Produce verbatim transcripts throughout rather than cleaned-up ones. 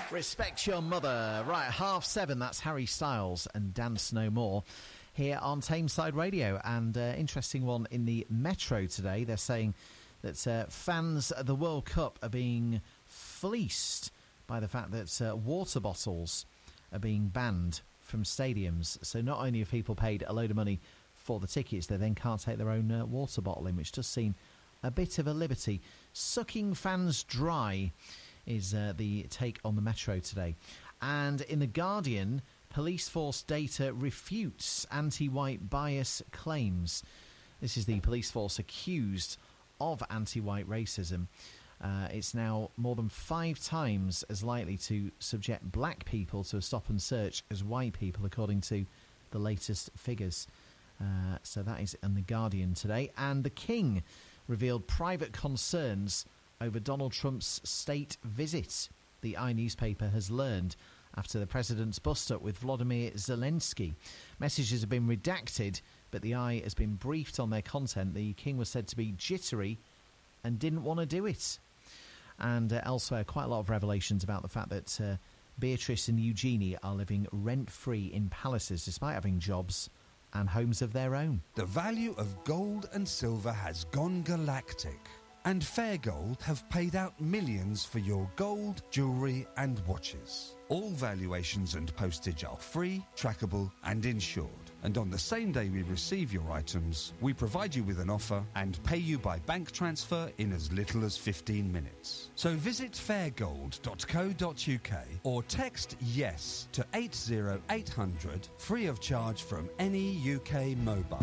Respect Your Mother. Right, half seven, that's Harry Styles and Dance No More here on Tameside Radio. And uh, interesting one in the Metro today. They're saying that uh, fans of the World Cup are being fleeced by the fact that uh, water bottles are being banned from stadiums. So not only have people paid a load of money for the tickets, they then can't take their own uh, water bottle in, which does seem a bit of a liberty. Sucking fans dry is uh, the take on the Metro today. And in The Guardian, police force data refutes anti-white bias claims. This is the police force accused of anti-white racism. Uh, it's now more than five times as likely to subject black people to a stop and search as white people, according to the latest figures. Uh, so that is in The Guardian today. And The King revealed private concerns over Donald Trump's state visit. The I newspaper has learned after the president's bust-up with Volodymyr Zelensky. Messages have been redacted, but the I has been briefed on their content. The King was said to be jittery and didn't want to do it. And uh, elsewhere, quite a lot of revelations about the fact that uh, Beatrice and Eugenie are living rent-free in palaces despite having jobs and homes of their own. The value of gold and silver has gone galactic, and Fairgold have paid out millions for your gold, jewellery and watches. All valuations and postage are free, trackable and insured. And on the same day we receive your items, we provide you with an offer and pay you by bank transfer in as little as fifteen minutes. So visit fairgold dot co dot uk or text YES to eight zero eight hundred, free of charge from any U K mobile.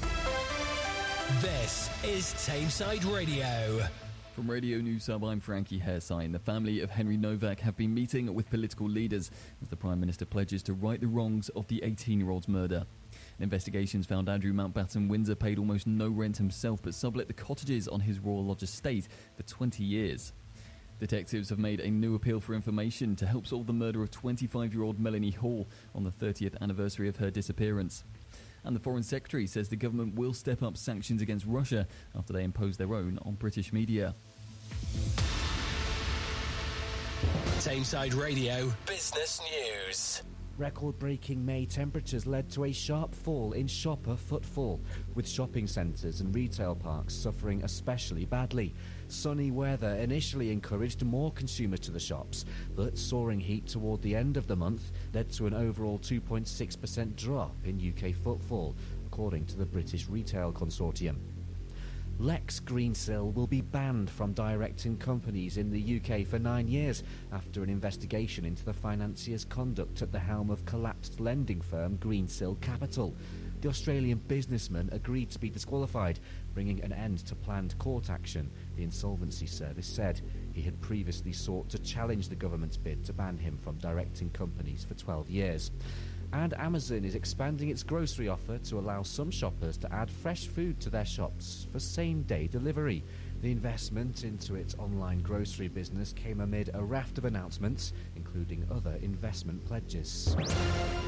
This is Tameside Radio. From Radio News Hub, I'm Frankie Hairsign. The family of Henry Novak have been meeting with political leaders as the Prime Minister pledges to right the wrongs of the eighteen-year-old's murder. Investigations found Andrew Mountbatten Windsor paid almost no rent himself but sublet the cottages on his Royal Lodge estate for twenty years. Detectives have made a new appeal for information to help solve the murder of twenty-five-year-old Melanie Hall on the thirtieth anniversary of her disappearance. And the Foreign Secretary says the government will step up sanctions against Russia after they impose their own on British media. Tameside Radio Business News. Record-breaking May temperatures led to a sharp fall in shopper footfall, with shopping centres and retail parks suffering especially badly. Sunny weather initially encouraged more consumers to the shops, but soaring heat toward the end of the month led to an overall two point six percent drop in U K footfall, according to the British Retail Consortium. Lex Greensill will be banned from directing companies in the U K for nine years after an investigation into the financier's conduct at the helm of collapsed lending firm Greensill Capital. The Australian businessman agreed to be disqualified, bringing an end to planned court action. The Insolvency Service said he had previously sought to challenge the government's bid to ban him from directing companies for twelve years. And Amazon is expanding its grocery offer to allow some shoppers to add fresh food to their shops for same-day delivery. The investment into its online grocery business came amid a raft of announcements, including other investment pledges.